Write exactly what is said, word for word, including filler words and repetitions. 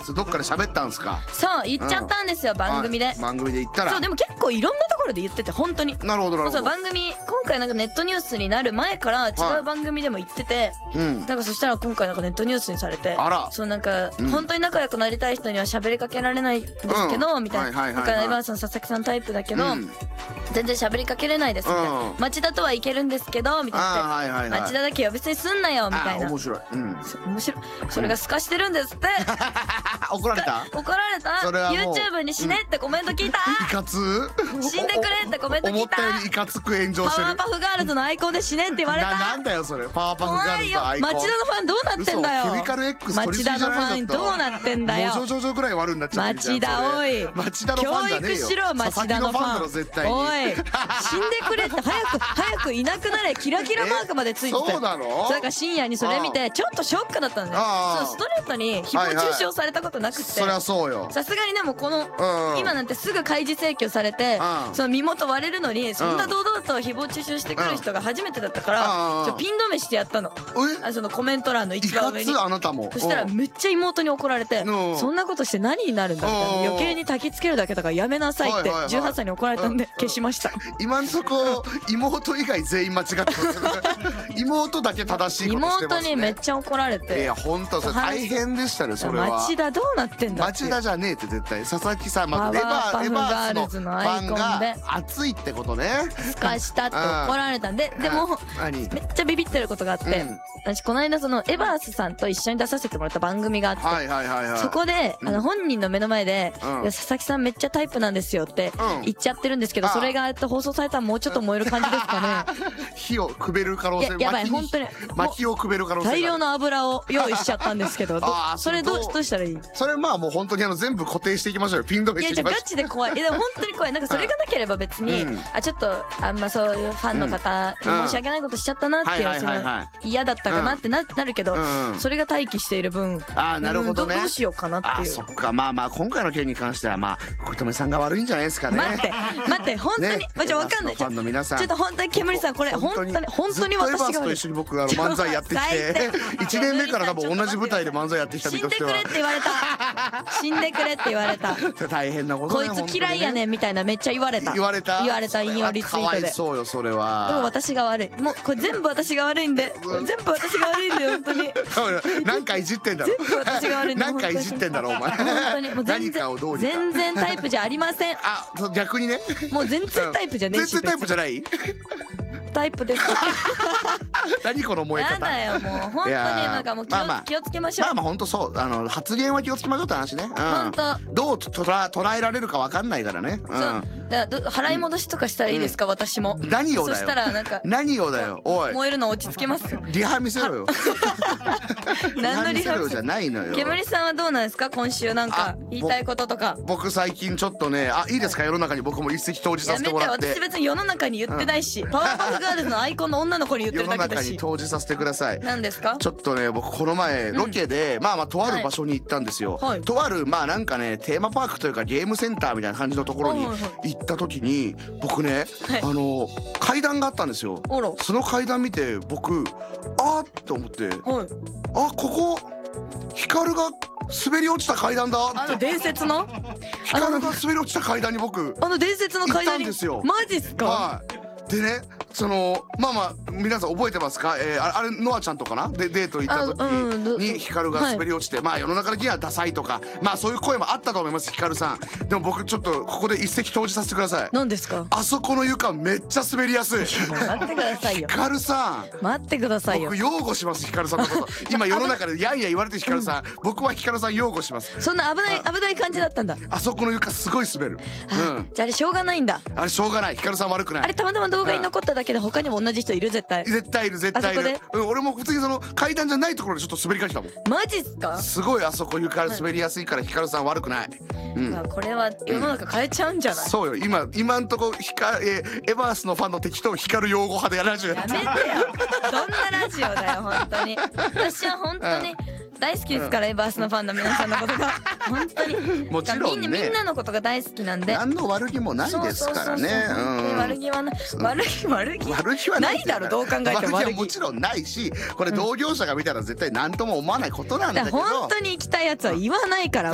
それどっかで喋ったんすか？ そう言っちゃったんですよ、番組で。 番組で言ったら。 そうでも結構いろんなところで言ってて本当に。 なるほどなるほど。 そう番組今回なんかネットニュースになる前から違う番組でも言ってて、 うん。 なんかそしたら今回なんかネットニュースにされて、 あら。 そうなんか、 うん、 本当に仲良くなりたい人には喋りかけられないんですけど、うん、みたいな。だからエバーさん佐々木さんタイプだけど、うん、全然喋りかけれないですみたいな。うん、町田とはいけるんですけどみたいな。はいはいはい、町田だけ呼び捨てにすんなよみたいな。 面白い。うん。 面白い。それが透かしてるんですって。 怒られた？怒られた。YouTube に死ねってコメント聞いた。 いかつ？ 死んでくれってコメント聞いた。 思ったよりいかつく炎上してる。 パワーパフガールズのアイコンで死ねって言われた。 なんだよそれ。パワーパフガールズのアイコン。 町田のファンどうなってんだよ。 ケミカル X 取り町田のファンどうなってんだよ。 もうジョジョジョぐらい悪になっちゃってるじゃん。 町田おい。 町田のファンじゃねえよ。 教育しろ町田のファン。 絶対に。 おい。死んでくれって早く早くいなくなれキラキラマークまでついてて。 そうなの？ それから深夜にそれ見てちょっとショックだったんだよ。そうストレートに誹謗中傷されたことなくて。 そりゃそうよ。 さすがにでもこの今なんてすぐ開示請求されてその身元割れるのにそんな堂々と誹謗中傷してくる人が初めてだったからピン止めしてやったの。そのコメント欄の一番上に。 あなたも。 そしたらめっちゃ妹に怒られてそんなことして何になるんだみたいな。余計に焚きつけるだけだからやめなさいってじゅうはっさいに怒られたんで消しました。 今んとこ妹以外全員間違ってます。妹だけ正しいことしてますね。 妹にめっちゃ怒られて。 いや本当それ大変でしたねそれは。 町田どうなってんだ。 町田じゃねえって絶対。佐々木さんまずエバーエバースのファンが熱いってことね。 すかしたって怒られたんで、でもめっちゃビビってることがあって、私この間そのエバースさんと一緒に出させてもらった番組があって、そこであの本人の目の前で佐々木さんめっちゃタイプなんですよって言っちゃってるんですけど、それが放送されたらもうちょっと燃える感じですかね。 火をくべる可能性。 やばい本当に薪をくべる可能性。 大量の油を用意しちゃったんですけど、それどうどうしたらいい？ それまあもう本当にあの全部固定していきましょうよ。ピン止めしていきましょう。 いやガチで怖い。いやでも本当に怖い。なんかそれがなければ別にあちょっとあんまそういうファンの方申し訳ないことしちゃったなっていうその嫌だったかなってなるけど、それが待機している分あなるほどね。 どうしようかなっていう。 あそっかまあまあ今回の件に関してはまあ小留さんが悪いんじゃないですかね。 待って待って本当にまあわかんない。 ファンの皆さんちょっと本当に煙さんこれ本当に本当に私がと一緒に僕あの漫才やってきていちねんめから多分同じ舞台で漫才やってきた身としては死んでくれって言われた。死んでくれって言われた。 大変なことね。こいつ嫌いやねんみたいなめっちゃ言われた。 言われた。 言われた引用リツイートで。 かわいそうよそれは。 でも私が悪い。もうこれ全部私が悪いんで全部私が悪いんで本当に。 なんかいじってんだろ。 全部私が悪いんで。 なんかいじってんだろお前。 本当にもう全然全然タイプじゃありません。 あ逆にね。 もう全然タイプじゃねえし。 全然タイプじゃない。 タイプです。 何この燃え方。 なんだよもう本当になんかもう気をつけましょう。 まあまあ本当そうあの発言は気をつけましょうって話ね。 本当。 どう捉えられるかわかんないからね。 そうだから払い戻しとかしたらいいですか私も。 何をだよ。 そしたらなんか何をだよおい。 燃えるの落ち着けます。 リハ見せろよ。 何のリハじゃないのよ。 煙さんはどうなんですか今週なんか言いたいこととか。 僕最近ちょっとねあいいですか世の中に僕も一石投じさせてもらって。 やめて私別に世の中に言ってないしパワーパフガールズのアイコンの女の子に言ってるだけだし。 世の中に投じさせてください。 何ですか？ ちょっとね僕この前ロケでまあまあとある場所に行ったんですよ。とあるまあなんかねテーマパークというかゲームセンターみたいな感じのところに行った時に僕ねあの階段があったんですよ。その階段見て僕あーって思ってあここ光が滑り落ちた階段だって。 あの伝説の光が滑り落ちた階段に僕あの伝説の階段に行ったんですよ。 マジっすか？ はいでねそのまあまあ皆さん覚えてますか、えー、あれノアちゃんとかなでデート行った時に光が滑り落ちて、はい、まあ世の中的にはダサいとかまあそういう声もあったと思います光さん。でも僕ちょっとここで一石投じさせてください。 何ですか？ あそこの床めっちゃ滑りやすい。 待ってくださいよ光さん。 待ってくださいよ。 僕擁護します光さんのこと。今世の中でやんや言われてる光さん、うん、僕は光さん擁護します。 そんな危ない危ない感じだったんだ。 あそこの床すごい滑る。 うん、じゃああれしょうがないんだ。 あれしょうがない。光さん悪くない。 あれたまたま動画に残っただけで他にも同じ人いる絶対。 絶対いる絶対いる。俺も普通にその階段じゃないところでちょっと滑りかけたもん。 マジっすか？ すごいあそこ床滑りやすいから光さん悪くない。 うん、これは世の中変えちゃうんじゃない？ そうよ今今んとこ光えエバースのファンの敵と光擁護派でやラジオやってる。 やめてよ。どんなラジオだよ本当に。私は本当に大好きですから、エバースのファンの皆さんのことが本当にもちろんね、 みんなのことが大好きなんで何の悪気もないですからね。 悪気はない悪気悪気悪気はないだろどう考えても。 悪気はもちろんないしこれ同業者が見たら絶対何とも思わないことなんだけど、 本当に行きたいやつは言わないから。